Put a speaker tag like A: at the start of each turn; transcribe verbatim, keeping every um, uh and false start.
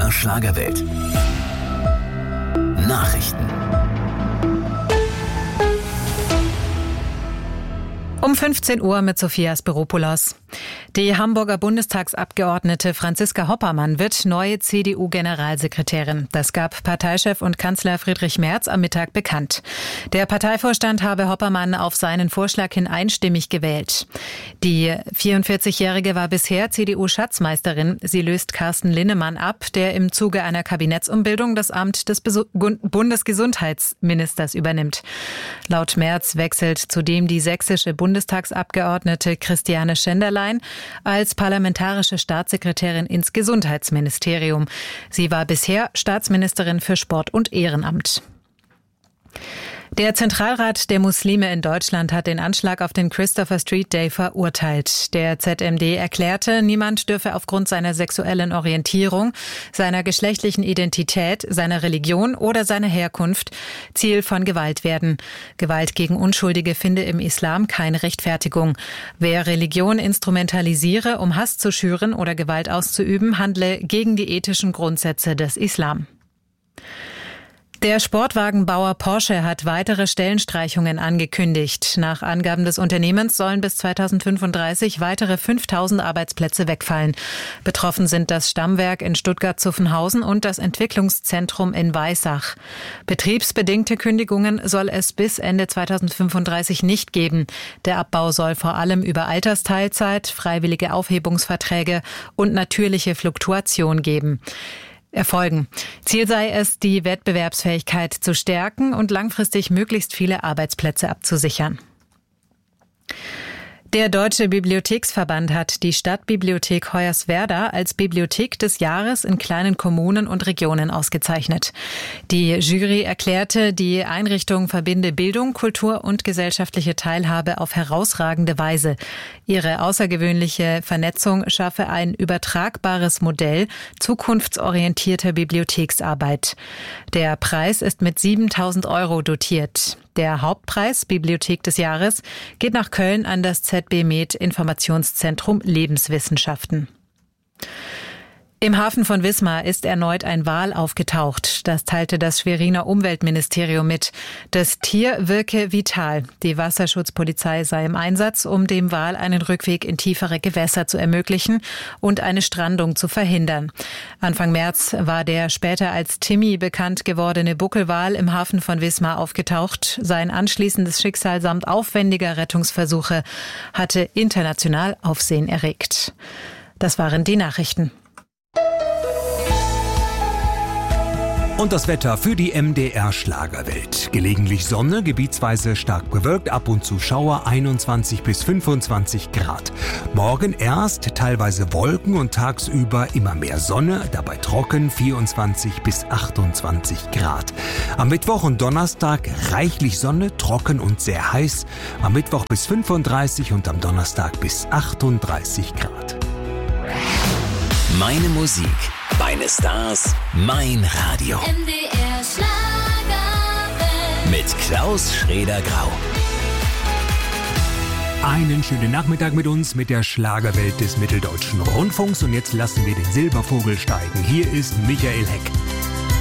A: R Schlagerwelt. Nachrichten.
B: Um fünfzehn Uhr mit Sophia Spiropoulos. Die Hamburger Bundestagsabgeordnete Franziska Hoppermann wird neue C D U-Generalsekretärin. Das gab Parteichef und Kanzler Friedrich Merz am Mittag bekannt. Der Parteivorstand habe Hoppermann auf seinen Vorschlag hin einstimmig gewählt. Die vierundvierzigjährige war bisher C D U-Schatzmeisterin. Sie löst Carsten Linnemann ab, der im Zuge einer Kabinettsumbildung das Amt des Bundesgesundheitsministers übernimmt. Laut Merz wechselt zudem die sächsische Bundestagsabgeordnete Christiane Schenderlein als parlamentarische Staatssekretärin ins Gesundheitsministerium. Sie war bisher Staatsministerin für Sport und Ehrenamt. Der Zentralrat der Muslime in Deutschland hat den Anschlag auf den Christopher Street Day verurteilt. Der Z M D erklärte, niemand dürfe aufgrund seiner sexuellen Orientierung, seiner geschlechtlichen Identität, seiner Religion oder seiner Herkunft Ziel von Gewalt werden. Gewalt gegen Unschuldige finde im Islam keine Rechtfertigung. Wer Religion instrumentalisiere, um Hass zu schüren oder Gewalt auszuüben, handle gegen die ethischen Grundsätze des Islam. Der Sportwagenbauer Porsche hat weitere Stellenstreichungen angekündigt. Nach Angaben des Unternehmens sollen bis zweitausendfünfunddreißig weitere fünftausend Arbeitsplätze wegfallen. Betroffen sind das Stammwerk in Stuttgart-Zuffenhausen und das Entwicklungszentrum in Weissach. Betriebsbedingte Kündigungen soll es bis Ende zweitausendfünfunddreißig nicht geben. Der Abbau soll vor allem über Altersteilzeit, freiwillige Aufhebungsverträge und natürliche Fluktuation geben. Erfolgen. Ziel sei es, die Wettbewerbsfähigkeit zu stärken und langfristig möglichst viele Arbeitsplätze abzusichern. Der Deutsche Bibliotheksverband hat die Stadtbibliothek Hoyerswerda als Bibliothek des Jahres in kleinen Kommunen und Regionen ausgezeichnet. Die Jury erklärte, die Einrichtung verbinde Bildung, Kultur und gesellschaftliche Teilhabe auf herausragende Weise. Ihre außergewöhnliche Vernetzung schaffe ein übertragbares Modell zukunftsorientierter Bibliotheksarbeit. Der Preis ist mit siebentausend Euro dotiert. Der Hauptpreis Bibliothek des Jahres geht nach Köln an das Z B Med Informationszentrum Lebenswissenschaften. Im Hafen von Wismar ist erneut ein Wal aufgetaucht. Das teilte das Schweriner Umweltministerium mit. Das Tier wirke vital. Die Wasserschutzpolizei sei im Einsatz, um dem Wal einen Rückweg in tiefere Gewässer zu ermöglichen und eine Strandung zu verhindern. Anfang März war der später als Timmy bekannt gewordene Buckelwal im Hafen von Wismar aufgetaucht. Sein anschließendes Schicksal samt aufwendiger Rettungsversuche hatte international Aufsehen erregt. Das waren die Nachrichten.
C: Und das Wetter für die M D R Schlagerwelt. Gelegentlich Sonne, gebietsweise stark bewölkt, ab und zu Schauer, einundzwanzig bis fünfundzwanzig Grad. Morgen erst teilweise Wolken und tagsüber immer mehr Sonne, dabei trocken, vierundzwanzig bis achtundzwanzig Grad. Am Mittwoch und Donnerstag reichlich Sonne, trocken und sehr heiß. Am Mittwoch bis fünfunddreißig und am Donnerstag bis achtunddreißig Grad.
A: Meine Musik, meine Stars, mein Radio.
D: M D R Schlagerwelt.
A: Mit Klaus Schrader-Grau.
C: Einen schönen Nachmittag mit uns, mit der Schlagerwelt des Mitteldeutschen Rundfunks. Und jetzt lassen wir den Silbervogel steigen. Hier ist Michael Heck.